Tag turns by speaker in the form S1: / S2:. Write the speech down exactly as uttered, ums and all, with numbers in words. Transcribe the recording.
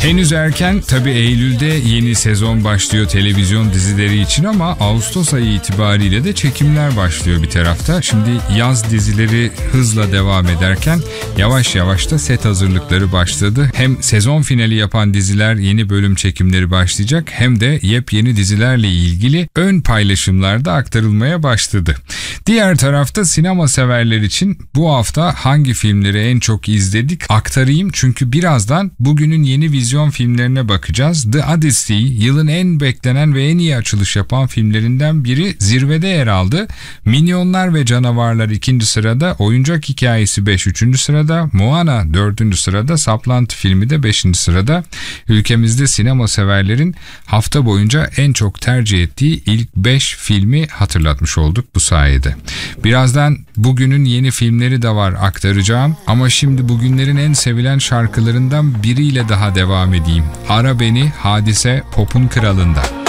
S1: Henüz erken, tabii Eylül'de yeni sezon başlıyor televizyon dizileri için ama Ağustos ayı itibariyle de çekimler başlıyor bir tarafta. Şimdi yaz dizileri hızla devam ederken yavaş yavaş da set hazırlıkları başladı. Hem sezon finali yapan diziler yeni bölüm çekimleri başlayacak hem de yepyeni dizilerle ilgili ön paylaşımlar da aktarılmaya başladı. Diğer tarafta sinema severler için bu hafta hangi filmleri en çok izledik aktarayım çünkü birazdan bugünün yeni vizyon filmlerine bakacağız. The Odyssey yılın en beklenen ve en iyi açılış yapan filmlerinden biri zirvede yer aldı. Minyonlar ve Canavarlar ikinci sırada, Oyuncak Hikayesi beş üçüncü sırada, Moana dördüncü sırada, Saplantı filmi de beşinci sırada. Ülkemizde sinema severlerin hafta boyunca en çok tercih ettiği ilk beş filmi hatırlatmış olduk bu sayede. Birazdan bugünün yeni filmleri de var aktaracağım ama şimdi bugünlerin en sevilen şarkılarından biriyle daha devam edeyim. Ara Beni, Hadise, Pop'un Kralında.